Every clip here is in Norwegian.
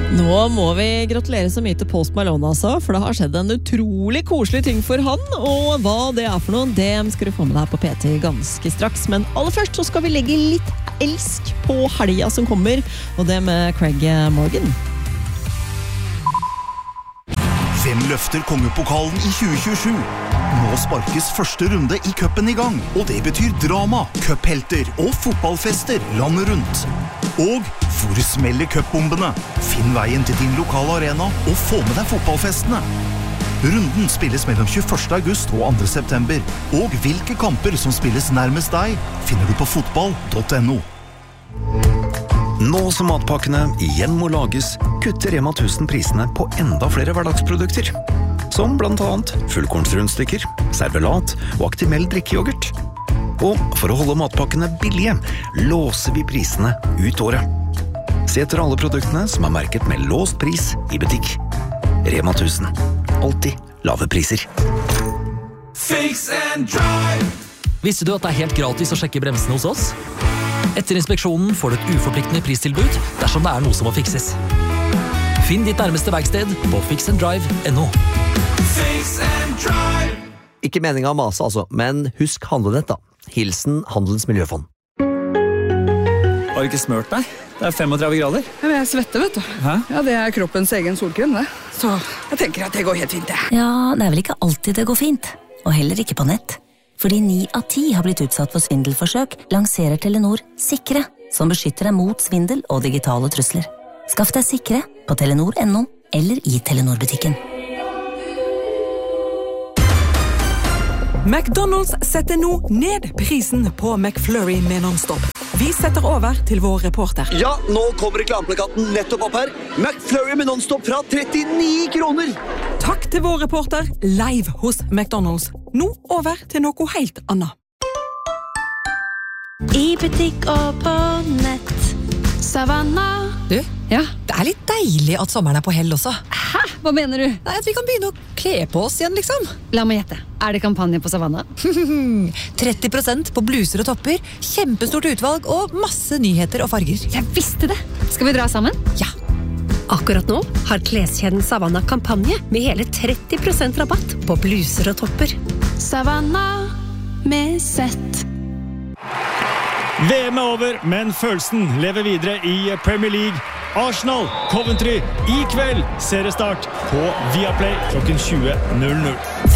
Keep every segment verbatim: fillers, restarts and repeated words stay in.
Nå må vi gratulere så mye til Post Malone altså, for det har skjedd en utrolig koselig ting for han, og hva det er for noe, det skal du få med deg på P T ganske straks. Men aller først så skal vi legge litt elsk på helga som kommer, og det med Craig Morgan. Hvem løfter kongepokalen i tjue tjuesju? Nå sparkes første runde i cupen i gang, og det betyr drama, cuphelter og fotballfester landet rundt. Og hvor smeller cupbombene? Finn veien til din lokale arena og få med deg fotballfestene. Runden spilles mellom tjueførste august og andre september, og hvilke kamper som spilles nærmest deg, finner du på fotball punktum no. Nå som matpakkene igjen må lages, kutter Rema tusen prisene på enda flere hverdagsprodukter. Som blant annet fullkornsrundstykker, servelat og Actimel drikkeyoghurt. Og for å holde matpakkene billige, låser vi prisene ut året. Se etter alle produktene som er merket med låst pris i butikk. Rema tusen. Alltid lave priser. Fix and drive! Visste du at det er helt gratis å sjekke bremsene hos oss? Etter inspeksjonen får du et uforpliktende pristilbud dersom det er noe som må fikses. Finn ditt nærmeste verksted på fix and drive punktum no. Fix and drive! Ikke meningen å mase altså, men husk handlenett da. Hilsen Handelens Miljøfond. Har du ikke smørt deg? Det er femogtredve grader. Ja, men jeg svetter, vet du. Hæ? Ja, det er kroppens egen solkrem, det. Så jeg tenker at det går helt fint, det. Ja, det er vel ikke alltid det går fint. Og heller ikke på nett. Fordi ni av ti har blitt utsatt for svindelforsøk, lanserer Telenor Sikre, som beskytter deg mot svindel og digitale trusler. Skaff deg Sikre på telenor punktum no eller i Telenor-butikken. McDonald's setter nå ned prisen på McFlurry med non-stop. Vi setter over til vår reporter. Ja, nå kommer reklameplakaten nettopp opp her. McFlurry med non-stop fra trettini kroner. Takk til vår reporter live hos McDonald's. Nå over til noe helt annet. I butikk og på nett. Savanna. Du, ja? Det er litt deilig at sommeren er på hell også. Hæ? Hva mener du? Nei, at vi kan begynne å kle på oss igjen, liksom. La meg gjette. Er det kampanje på Savanna? tretti prosent på bluser og topper, kjempestort utvalg og masse nyheter og farger. Jeg visste det! Skal vi dra sammen? Ja. Akkurat nå har kleskjeden Savanna kampanje med hele tretti prosent rabatt på bluser og topper. Savanna med sett. V M er over, men følelsen lever videre i Premier League. Arsenal, Coventry, i kveld seriestart på Viaplay klokken tjue null null.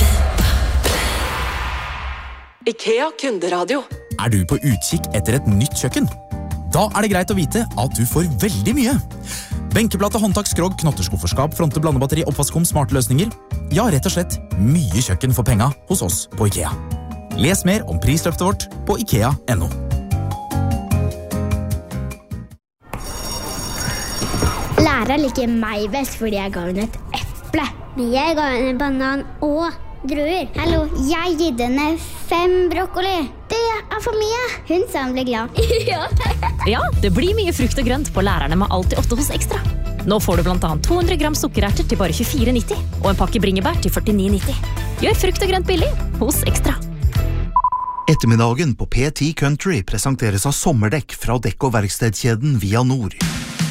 IKEA kunderadio. Er du på utkikk etter et nytt kjøkken? Da er det greit å vite at du får veldig mye. Benkeplate, håndtak, skrog, knotterskufferskap, fronte, blandebatteri, oppvaskkom, smarte løsninger. Ja, rett og slett mye kjøkken for penga hos oss på IKEA. Les mer om prisløftet vårt på ikea punktum no. Læreren liker meg best fordi jeg ga henne et eple. Men jeg ga henne en banan og druer. Hallo, jeg gitt henne fem brokkoli. Det er for mye. Hun sa hun ble glad. Ja. Ja, det blir mye frukt og grønt på lærerne med Alltid åtte hos Ekstra. Nå får du blant annet to hundre gram sukkererter til bare tjuefire nitti og en pakke bringebær til førtini nitti. Gjør frukt og grønt billig hos Ekstra. Ettermiddagen på P ti Country presenteres av sommerdekk fra dekk- og verkstedkjeden Via Nord.